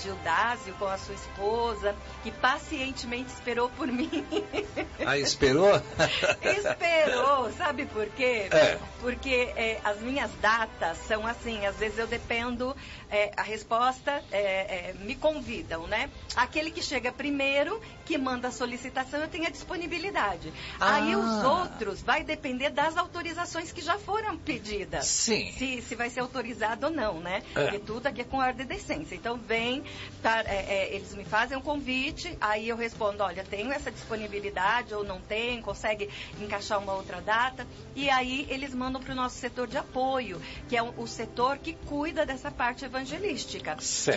Gildásio com a sua esposa, que pacientemente esperou por mim. Ah, esperou? Esperou, sabe por quê? É. Porque as minhas datas são assim, às vezes eu dependo, a resposta me convidam, né? Aquele que chega primeiro, que manda a solicitação, eu tenho a disponibilidade. Aí os outros vai depender das autorizações que já foram pedidas. Sim. Se vai ser autorizado ou não, né? Porque tudo aqui é com ordem de decência. Então eles me fazem um convite, aí eu respondo, olha, tenho essa disponibilidade ou não tenho, consegue encaixar uma outra data, e aí eles mandam para o nosso setor de apoio, que é o setor que cuida dessa parte evangelística, certo.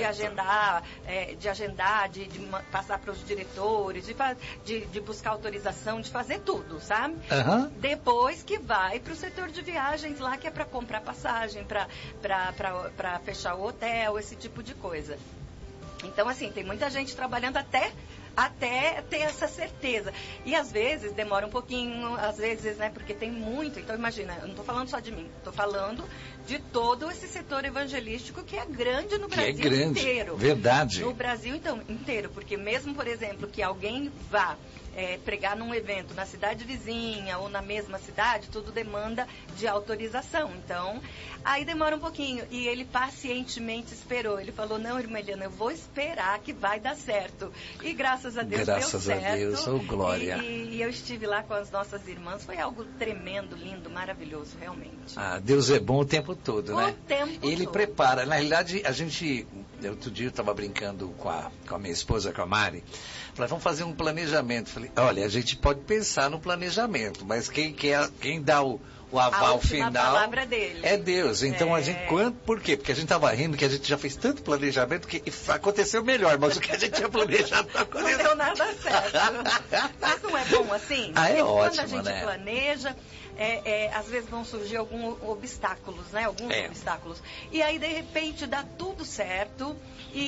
de agendar, de passar para os diretores, de buscar autorização, de fazer tudo, sabe? Uhum. Depois que vai para o setor de viagens lá, que é para comprar passagem, para fechar o hotel, esse tipo de coisa. Então, assim, tem muita gente trabalhando até ter essa certeza. E às vezes demora um pouquinho, às vezes, né, porque tem muito. Então, imagina, eu não estou falando só de mim, estou falando de todo esse setor evangelístico que é grande no Brasil inteiro. Verdade. No Brasil, então, inteiro, porque mesmo, por exemplo, que alguém vá pregar num evento na cidade vizinha ou na mesma cidade, tudo demanda de autorização. Então, aí demora um pouquinho. E ele pacientemente esperou. Ele falou, não, irmã Eliana, eu vou esperar que vai dar certo. E graças a Deus deu certo. Graças a Deus, oh glória. E eu estive lá com as nossas irmãs. Foi algo tremendo, lindo, maravilhoso, realmente. Ah, Deus é bom o tempo todo, né? O tempo Ele todo. prepara. Na realidade, outro dia eu estava brincando com a minha esposa, com a Mari. Falei, vamos fazer um planejamento. Falei, olha, a gente pode pensar no planejamento, mas quem dá o aval final, a palavra dele. É Deus. Então a gente, por quê? Porque a gente estava rindo que a gente já fez tanto planejamento que aconteceu melhor, mas o que a gente tinha planejado não aconteceu. Não deu nada certo. Mas não é bom assim? É ótimo, quando a gente planeja, às vezes vão surgir alguns obstáculos, né? Obstáculos. E aí, de repente, dá tudo certo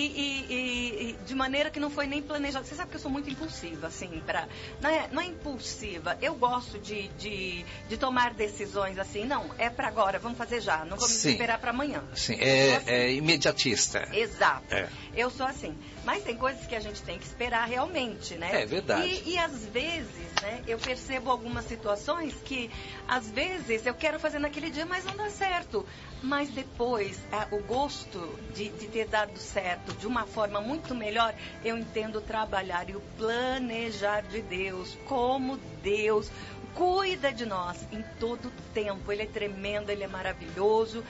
e de maneira que não foi nem planejado. Você sabe que eu sou muito impulsiva, assim, não é impulsiva. Eu gosto de tomar decisões assim, não, é para agora, vamos fazer já, não vamos esperar para amanhã. Sim, assim. Imediatista. Exato. Eu sou assim. Mas tem coisas que a gente tem que esperar realmente, né? É verdade. E às vezes, né, eu percebo algumas situações que, às vezes, eu quero fazer naquele dia, mas não dá certo. Mas depois, o gosto de ter dado certo de uma forma muito melhor, eu entendo trabalhar e o planejar de Deus, como Deus cuida de nós em todo tempo. Ele é tremendo, ele é maravilhoso.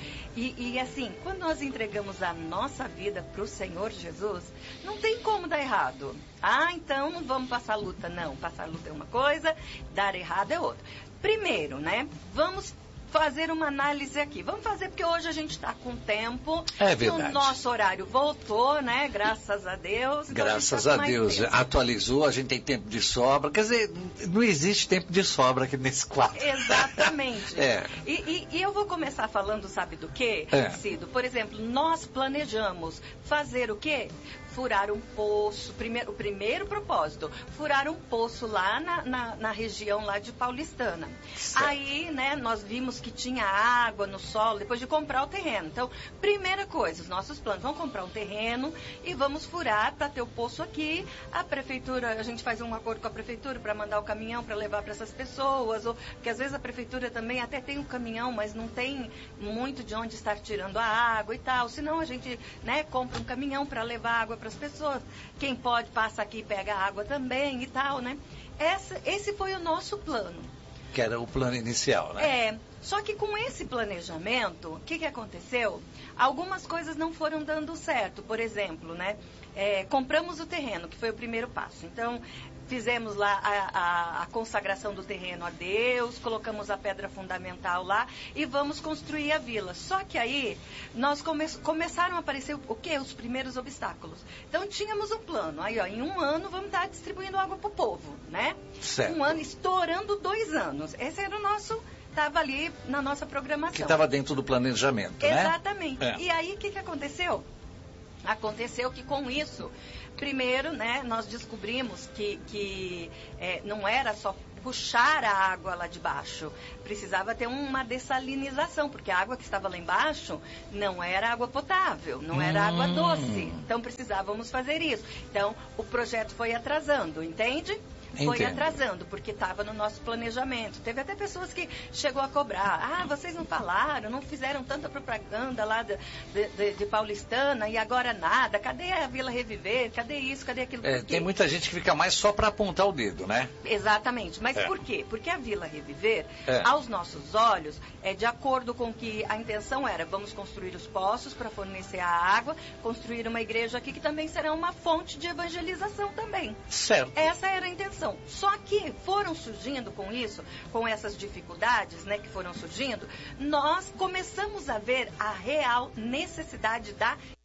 E assim, quando nós entregamos a nossa vida para o Senhor Jesus, não tem como dar errado. Então não vamos passar luta. Não, passar luta é uma coisa, dar errado é outra. Primeiro, né, vamos fazer uma análise aqui. Vamos fazer porque hoje a gente está com tempo. É verdade. O nosso horário voltou, né? Graças a Deus. Então graças a Deus. Atualizou, a gente tem tempo de sobra. Quer dizer, não existe tempo de sobra aqui nesse quadro. Exatamente. E eu vou começar falando, sabe do quê, Cido? Por exemplo, nós planejamos fazer o quê? Furar um poço, o primeiro propósito, furar um poço lá na região lá de Paulistana. Certo. Aí, né, nós vimos que tinha água no solo, depois de comprar o terreno. Então, primeira coisa, os nossos planos, vamos comprar um terreno e vamos furar para ter o poço aqui. A prefeitura, a gente faz um acordo com a prefeitura para mandar o caminhão para levar para essas pessoas, porque às vezes a prefeitura também até tem um caminhão, mas não tem muito de onde estar tirando a água e tal. Senão a gente, né, compra um caminhão para levar água para as pessoas. Quem pode passa aqui e pega água também e tal, né? Esse foi o nosso plano. Que era o plano inicial, né? Só que com esse planejamento, o que aconteceu? Algumas coisas não foram dando certo. Por exemplo, né? Compramos o terreno, que foi o primeiro passo. Então, fizemos lá a consagração do terreno a Deus, colocamos a pedra fundamental lá e vamos construir a vila. Só que aí, nós começaram a aparecer o quê? Os primeiros obstáculos. Então, tínhamos um plano. Aí, em um ano, vamos estar distribuindo água para o povo, né? Certo. Um ano, estourando 2 anos. Esse era o nosso... Estava ali na nossa programação. Que estava dentro do planejamento, né? Exatamente. E aí, o que aconteceu? Aconteceu que com isso, primeiro, né, nós descobrimos que não era só puxar a água lá de baixo, precisava ter uma dessalinização, porque a água que estava lá embaixo não era água potável, não era água doce, então precisávamos fazer isso. Então, o projeto foi atrasando, entende? Foi atrasando, porque estava no nosso planejamento. Teve até pessoas que chegou a cobrar. Vocês não falaram, não fizeram tanta propaganda lá de Paulistana e agora nada. Cadê a Vila Reviver? Cadê isso? Cadê aquilo? Tem muita gente que fica mais só para apontar o dedo, né? Exatamente. Mas por quê? Porque a Vila Reviver, aos nossos olhos, de acordo com que a intenção era, vamos construir os poços para fornecer a água, construir uma igreja aqui que também será uma fonte de evangelização também. Certo. Essa era a intenção. Só que foram surgindo com isso, com essas dificuldades, né, que foram surgindo, nós começamos a ver a real necessidade da